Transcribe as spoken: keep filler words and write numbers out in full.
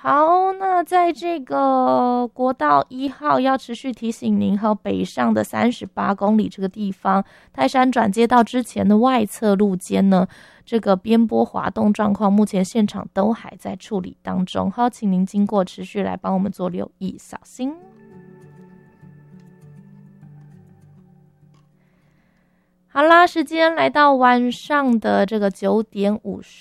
好，那在这个国道一号要持续提醒您，和北上的三十八公里这个地方，泰山转接道之前的外侧路肩呢，这个边坡滑动状况，目前现场都还在处理当中。好，请您经过持续来帮我们做留意，小心。好啦，时间来到晚上的这个九点五十。